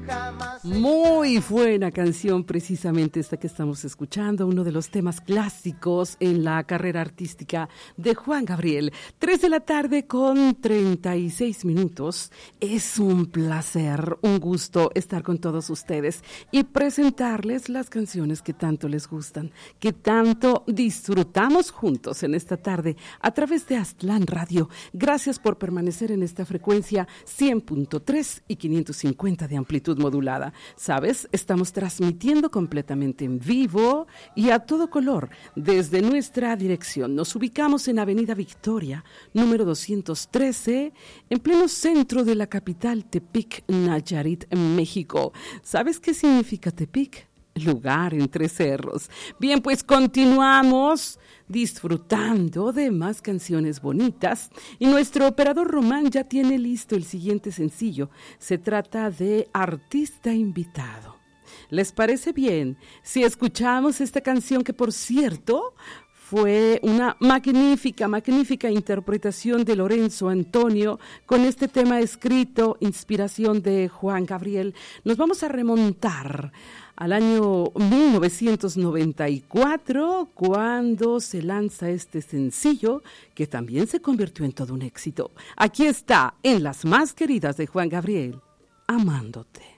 Muy buena canción, precisamente esta que estamos escuchando, uno de los temas clásicos en la carrera artística de Juan Gabriel. 3:36 p.m. Es un placer, un gusto estar con todos ustedes y presentarles las canciones que tanto les gustan, que tanto disfrutamos juntos en esta tarde a través de Aztlán Radio. Gracias por permanecer en esta frecuencia 100.3 y 550 de amplitud modulada. ¿Sabes? Estamos transmitiendo completamente en vivo y a todo color desde nuestra dirección. Nos ubicamos en Avenida Victoria, número 213, en pleno centro de la capital Tepic, Nayarit, México. ¿Sabes qué significa Tepic? Lugar entre cerros. Bien, pues continuamos disfrutando de más canciones bonitas y nuestro operador Román ya tiene listo el siguiente sencillo. Se trata de Artista Invitado. ¿Les parece bien si escuchamos esta canción que, por cierto, fue una magnífica interpretación de Lorenzo Antonio con este tema escrito, inspiración de Juan Gabriel? Nos vamos a remontar al año 1994, cuando se lanza este sencillo, que también se convirtió en todo un éxito. Aquí está, en las más queridas de Juan Gabriel, Amándote.